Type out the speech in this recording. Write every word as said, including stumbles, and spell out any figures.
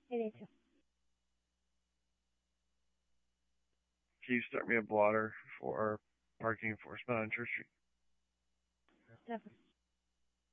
Derecho. Can you start me a blotter for parking enforcement on Church Street? Tráfico.